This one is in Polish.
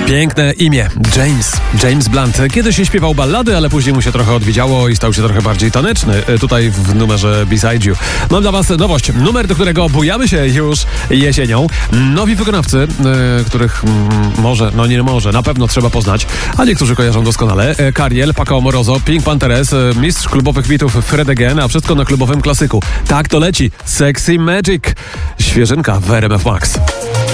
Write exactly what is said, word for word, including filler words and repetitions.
Piękne imię. James. James Blunt. Kiedyś śpiewał ballady, ale później mu się trochę odwiedziało i stał się trochę bardziej taneczny. Tutaj w numerze Beside You. Mam dla was nowość. Numer, do którego bujamy się już jesienią. Nowi wykonawcy, których może, no nie może, na pewno trzeba poznać, a niektórzy kojarzą doskonale. Cariel, Paco Amoroso, Pink Panthers, mistrz klubowych bitów Fred Again, a wszystko na klubowym klasyku. Tak to leci. Sexy Magic. Świeżynka w R M F Max.